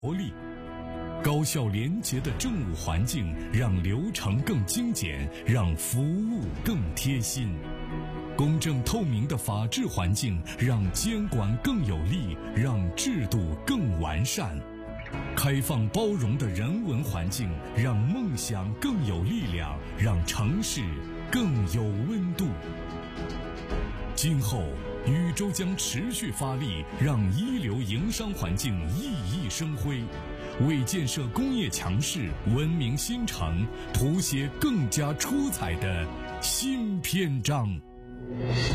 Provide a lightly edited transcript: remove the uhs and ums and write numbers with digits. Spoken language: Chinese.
活力。高效廉洁的政务环境让流程更精简，让服务更贴心。公正透明的法治环境让监管更有力，让制度更完善。开放包容的人文环境让梦想更有力量，让城市更有温度。今后禹州将持续发力，让一流营商环境熠熠生辉，为建设工业强市、文明新城谱写更加出彩的新篇章。